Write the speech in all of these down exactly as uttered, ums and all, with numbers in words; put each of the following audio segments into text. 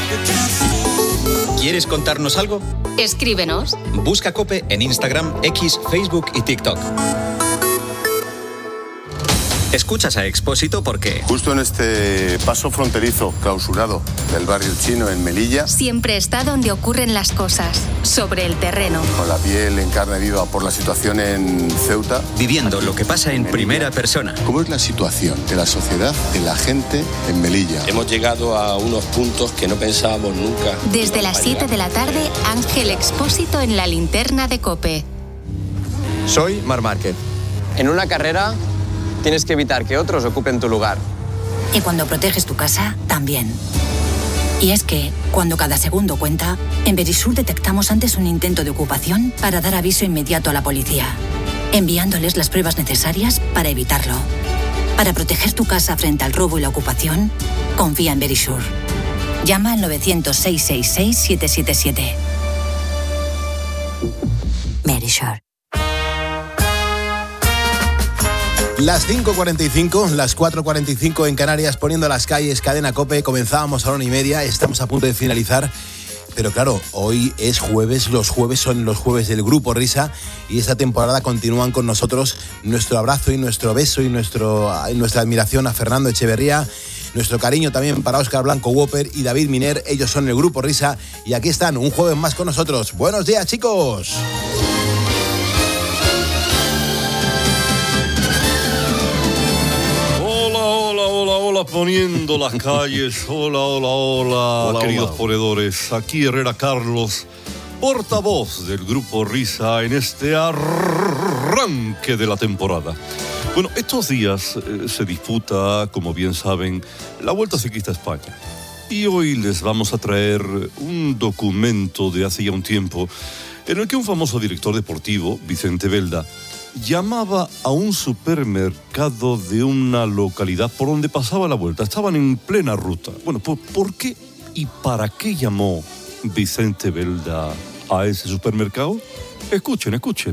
¿Quieres contarnos algo? Escríbenos. Busca COPE en Instagram, X, Facebook y TikTok. Escuchas a Expósito porque... Justo en este paso fronterizo clausurado del barrio chino en Melilla... Siempre está donde ocurren las cosas, sobre el terreno. Con la piel en carne viva por la situación en Ceuta... Viviendo lo que pasa en primera persona. ¿Cómo es la situación de la sociedad, de la gente en Melilla? Hemos llegado a unos puntos que no pensábamos nunca. Desde las siete de la tarde, Ángel Expósito en la linterna de COPE. Soy Marc Márquez. En una carrera... tienes que evitar que otros ocupen tu lugar. Y cuando proteges tu casa, también. Y es que, cuando cada segundo cuenta, en Verisur detectamos antes un intento de ocupación para dar aviso inmediato a la policía, enviándoles las pruebas necesarias para evitarlo. Para proteger tu casa frente al robo y la ocupación, confía en Verisur. Llama al novecientos, seiscientos sesenta y seis, setecientos setenta y siete. Verisur. Las cinco cuarenta y cinco, las cuatro cuarenta y cinco en Canarias, poniendo las calles, Cadena COPE. Comenzábamos a la una y media, estamos a punto de finalizar. Pero claro, hoy es jueves, los jueves son los jueves del Grupo Risa y esta temporada continúan con nosotros. Nuestro abrazo y nuestro beso y nuestro, nuestra admiración a Fernando Echeverría. Nuestro cariño también para Óscar Blanco Whopper y David Miner. Ellos son el Grupo Risa y aquí están un jueves más con nosotros. ¡Buenos días, chicos! Poniendo las calles, hola, hola, hola, hola queridos hola. Ponedores, aquí Herrera Carlos, portavoz del Grupo Risa en este arranque de la temporada. Bueno, estos días eh, se disputa, como bien saben, la Vuelta Ciclista a España. Y hoy les vamos a traer un documento de hace ya un tiempo en el que un famoso director deportivo, Vicente Belda, llamaba a un supermercado de una localidad por donde pasaba la vuelta. Estaban en plena ruta. Bueno, pues ¿por qué y para qué llamó Vicente Belda a ese supermercado? Escuchen, escuchen.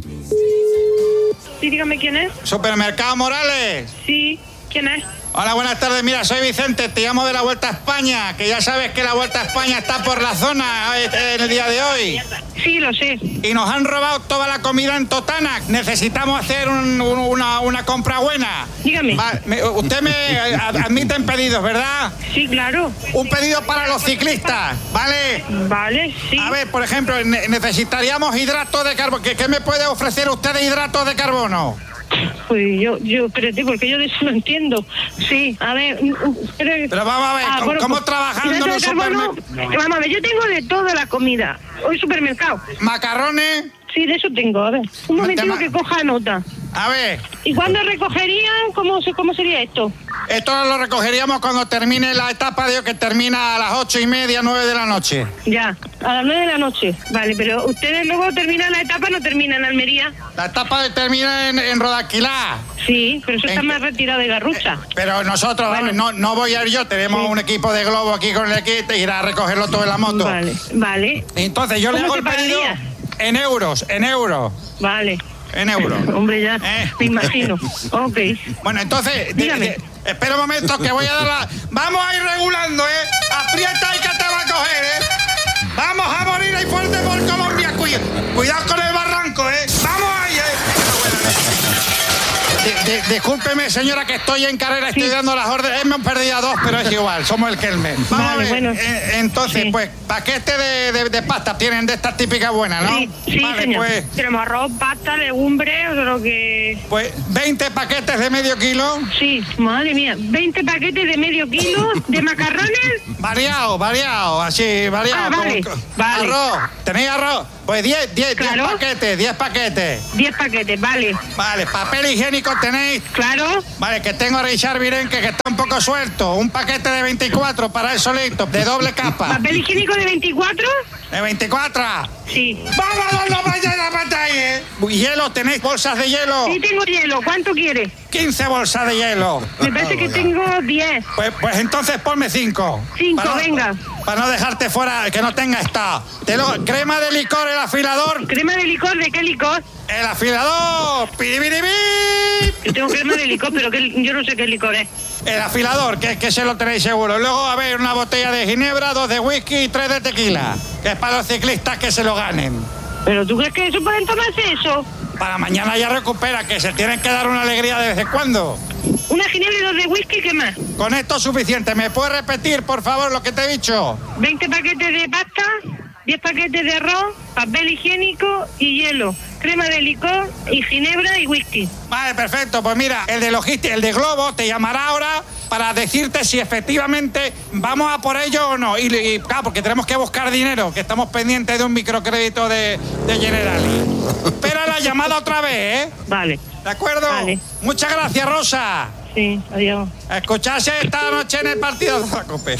Sí, dígame quién es. ¿Supermercado Morales? Sí, ¿quién es? Hola, buenas tardes. Mira, soy Vicente, te llamo de la Vuelta a España, que ya sabes que la Vuelta a España está por la zona en el día de hoy. Sí, lo sé. Y nos han robado toda la comida en Totana. Necesitamos hacer un, un, una, una compra buena. Dígame. Va, me, usted me admite en pedidos, ¿verdad? Sí, claro. Un pedido para los ciclistas, ¿vale? Vale, sí. A ver, por ejemplo, ne- necesitaríamos hidratos de carbono. ¿Qué, ¿Qué me puede ofrecer usted de hidratos de carbono? Pues yo, yo, espérate, porque yo de eso no entiendo. Sí, a ver, espérate. Pero vamos a ver, ah, ¿cómo, bueno, ¿cómo pues, trabajando en el supermercado? Vamos a ver, yo tengo de toda la comida. Hoy supermercado. ¿Macarrones? Sí, de eso tengo, a ver. Un momentito ma- que coja nota. A ver. ¿Y cuándo recogerían? ¿Cómo, cómo sería esto? Esto lo recogeríamos cuando termine la etapa de hoy, que termina a las ocho y media, nueve de la noche. Ya, a las nueve de la noche. Vale, pero ustedes luego terminan la etapa, no terminan en Almería. La etapa termina en, en Rodaquilá. Sí, pero eso está en, más retirado de Garrucha. Eh, pero nosotros, Bueno. vamos, no, no voy a ir yo, tenemos Sí. un equipo de globo aquí con el equipo, irá a recogerlo todo en la moto. Vale, vale. Entonces yo le ¿Cómo hago se el pedido pagaría? en euros, en euros. Vale. En euros. Hombre, ya, Eh. me imagino. Ok. Bueno, entonces, Dígame. de, de, espera un momento que voy a dar la... Vamos a ir regulando, ¿eh? Aprieta y que te va a coger, ¿eh? Vamos a morir ahí fuerte por Colombia. Cuida, cuidado con el barranco, ¿eh? Vamos ahí, ¿eh? De, de, discúlpeme, señora, que estoy en carrera, estoy Sí. dando las órdenes. Hemos perdido a dos, pero es igual, somos el Kelme. Vamos Vale, a ver. bueno. Eh, entonces, Sí. pues, paquete de, de, de pasta tienen de estas típicas buenas, ¿no? Sí, sí, vale, señor. pues, Tenemos arroz, pasta, legumbres, lo que... pues veinte paquetes de medio kilo. Sí, madre mía, veinte paquetes de medio kilo de macarrones. Variado, variado, así, variado. Ah, vale, como- vale. Arroz, ¿tenéis arroz? Pues diez, diez, diez Claro. paquetes, diez paquetes. diez paquetes, vale. Vale, papel higiénico tenéis. Claro. Vale, que tengo a Richard Virenque, que está un poco suelto. Un paquete de veinticuatro para el solito, de doble capa. ¿Papel higiénico de veinticuatro? ¿De veinticuatro? Sí. ¡Vamos a darlo para allá, la pantalla, eh! ¿Hielo? ¿Tenéis bolsas de hielo? Sí, tengo hielo. ¿Cuánto quiere? quince bolsas de hielo. Me parece que tengo diez. Pues, pues entonces ponme cinco. Cinco, venga. para no dejarte fuera, que no tenga esta. Te lo, crema de licor, el afilador. ¿Crema de licor? ¿De qué licor? El afilador. ¡Piribiribí! Yo tengo crema de licor, pero que, yo no sé qué licor es. El afilador, que, que se lo tenéis seguro. Luego, a ver, una botella de ginebra, dos de whisky y tres de tequila. Que es para los ciclistas que se lo ganen. ¿Pero tú crees que eso pueden tomarse eso? Para mañana ya recupera, que se tienen que dar una alegría de vez en cuando. Una ginebra y dos de whisky, ¿qué más? Con esto es suficiente. ¿Me puedes repetir, por favor, lo que te he dicho? veinte paquetes de pasta, diez paquetes de arroz, papel higiénico y hielo. Crema de licor y ginebra y whisky. Vale, perfecto. Pues mira, el de logística, el de Globo, te llamará ahora para decirte si efectivamente vamos a por ello o no. Y, y claro, porque tenemos que buscar dinero, que estamos pendientes de un microcrédito de, de Generali. Espera la llamada otra vez, ¿eh? Vale. ¿De acuerdo? Vale. Muchas gracias, Rosa. Sí, adiós. Escuchase esta noche en el partido de la COPE.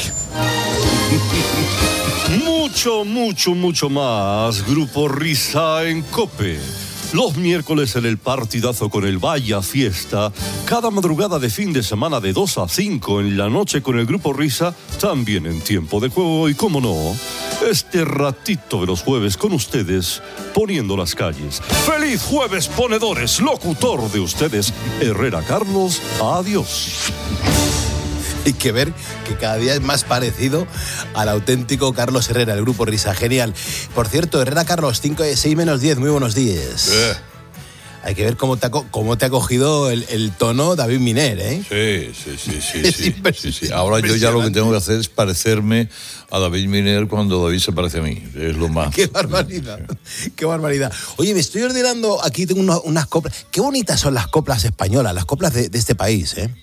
Mucho, mucho, mucho más. Grupo Risa en COPE. Los miércoles en el partidazo con el Vaya Fiesta. Cada madrugada de fin de semana de dos a cinco en la noche con el Grupo Risa. También en tiempo de juego y, cómo no, este ratito de los jueves con ustedes, poniendo las calles. ¡Feliz jueves, ponedores! Locutor de ustedes, Herrera Carlos. Adiós. Hay que ver que cada día es más parecido al auténtico Carlos Herrera, el Grupo Risa. Genial. Por cierto, Herrera Carlos, cinco, seis menos diez, muy buenos días. Eh. Hay que ver cómo te ha, cómo te ha cogido el, el tono David Miner, ¿eh? Sí, sí, sí, sí. sí, sí, sí. Ahora yo ya lo que tengo que hacer es parecerme a David Miner cuando David se parece a mí. Es lo más. ¡Qué barbaridad! ¡Qué barbaridad! Oye, me estoy ordenando, aquí tengo unas, unas coplas. Qué bonitas son las coplas españolas, las coplas de, de este país, ¿eh?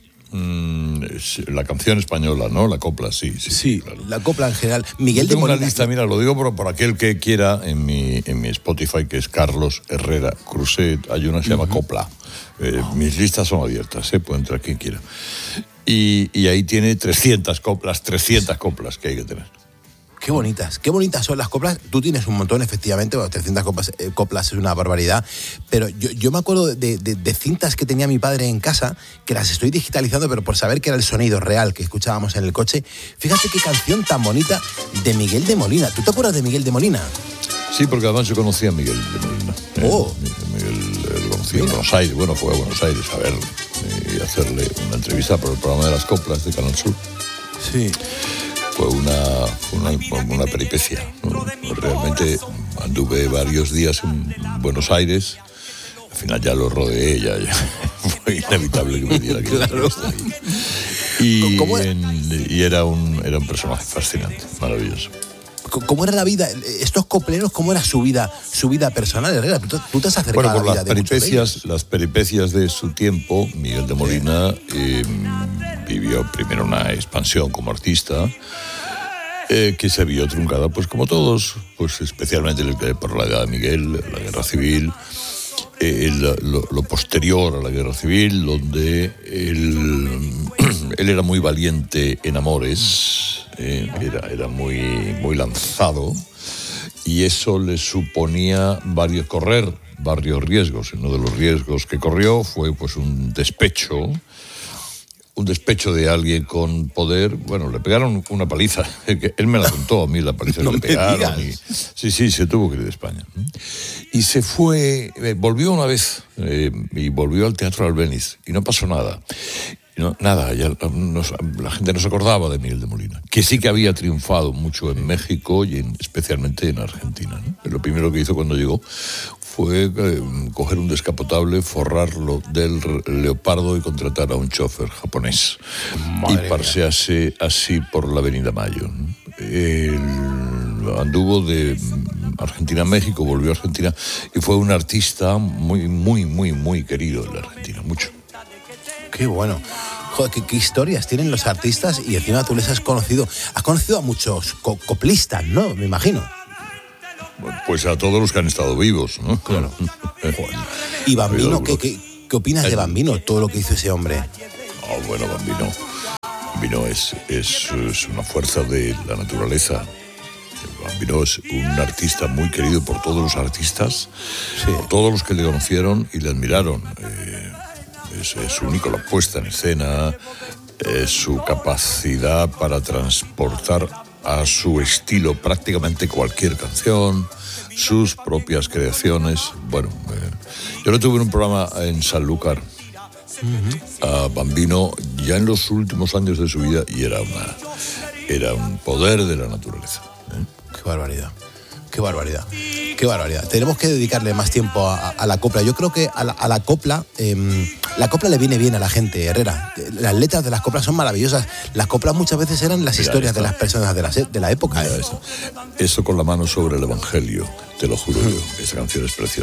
La canción española, ¿no? La copla, sí. Sí, sí claro. La copla en general. Miguel Yo tengo de Molina. una lista, mira, lo digo por, por aquel que quiera, en mi, en mi Spotify, que es Carlos Herrera Cruzet, hay una que se llama uh-huh. Copla. Eh, oh. Mis listas son abiertas, ¿eh? Puede entrar quien quiera. Y, y ahí tiene trescientas coplas, trescientas coplas que hay que tener. Qué bonitas, qué bonitas son las coplas. Tú tienes un montón, efectivamente, bueno, trescientas coplas, eh, coplas es una barbaridad. Pero yo, yo me acuerdo de, de, de cintas que tenía mi padre en casa, que las estoy digitalizando, pero por saber que era el sonido real que escuchábamos en el coche. Fíjate qué canción tan bonita de Miguel de Molina. ¿Tú te acuerdas de Miguel de Molina? Sí, porque además yo conocía a Miguel de Molina. Oh. Eh, Miguel lo conocí en Buenos Aires. Bueno, fue a Buenos Aires a verlo y hacerle una entrevista por el programa de las coplas de Canal Sur. Sí. Fue una, una, una peripecia. Realmente anduve varios días en Buenos Aires. Al final ya lo rodeé, ya, ya. Fue inevitable que me diera que claro. Y, en, y era, un, era un personaje fascinante, maravilloso. ¿Cómo era la vida? Estos copleros, ¿cómo era su vida, su vida personal? Herrera, ¿tú, tú te has acercado bueno, por a la vida las peripecias, de las peripecias de su tiempo, Miguel de Molina eh, vivió primero una expansión como artista, eh, que se vio truncada, pues como todos, pues especialmente por la edad de Miguel, la guerra civil, eh, lo, lo posterior a la guerra civil, donde él, él era muy valiente en amores. Eh, era, era muy, muy lanzado y eso le suponía varios, correr varios riesgos. Uno de los riesgos que corrió fue pues un despecho, un despecho de alguien con poder. Bueno, le pegaron una paliza, él me la contó a mí, la paliza que no le pegaron. Y, sí, sí, se tuvo que ir de España. Y se fue, eh, volvió una vez eh, y volvió al Teatro Albéniz y no pasó nada. No, nada, ya no, la gente no se acordaba de Miguel de Molina, que sí que había triunfado mucho en México y en, especialmente en Argentina, ¿no? Lo primero que hizo cuando llegó fue eh, coger un descapotable, forrarlo del leopardo y contratar a un chofer japonés. Madre y pasearse así por la Avenida Mayo, ¿no? El, anduvo de Argentina a México, volvió a Argentina y fue un artista muy, muy, muy, muy querido en la Argentina, mucho. Qué bueno. Joder, qué, qué historias tienen los artistas y encima tú les has conocido. Has conocido a muchos co- coplistas, ¿no? Me imagino. Pues a todos los que han estado vivos, ¿no? Claro. ¿Y Bambino? ¿Qué, qué, qué opinas de Bambino? Todo lo que hizo ese hombre. Oh, bueno, Bambino. Bambino es, es, es una fuerza de la naturaleza. Bambino es un artista muy querido por todos los artistas, sí. Por todos los que le conocieron y le admiraron. Eh, Es, es único la puesta en escena, es su capacidad para transportar a su estilo prácticamente cualquier canción, sus propias creaciones. Bueno, eh, yo lo tuve en un programa en Sanlúcar, uh-huh. a Bambino, ya en los últimos años de su vida, y era una era un poder de la naturaleza. ¿eh? Qué barbaridad, qué barbaridad. Qué barbaridad. Tenemos que dedicarle más tiempo a, a la copla. Yo creo que a la, a la copla, eh, la copla le viene bien a la gente, Herrera. Las letras de las coplas son maravillosas. Las coplas muchas veces eran las Mira historias esto. de las personas de la, de la época. Mira ¿eh? Eso. eso con la mano sobre el Evangelio, te lo juro yo. Esa canción es preciosa.